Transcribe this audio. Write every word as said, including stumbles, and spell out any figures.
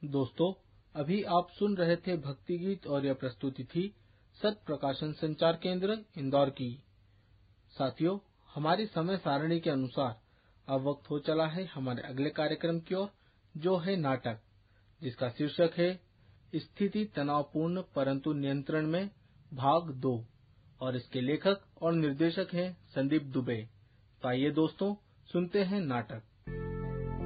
दोस्तों, अभी आप सुन रहे थे भक्ति गीत और यह प्रस्तुति थी सत प्रकाशन संचार केंद्र इंदौर की। साथियों, हमारी समय सारणी के अनुसार अब वक्त हो चला है हमारे अगले कार्यक्रम की ओर, जो है नाटक, जिसका शीर्षक है स्थिति तनावपूर्ण परंतु नियंत्रण में भाग दो, और इसके लेखक और निर्देशक हैं संदीप दुबे। तो आइए दोस्तों, सुनते हैं नाटक।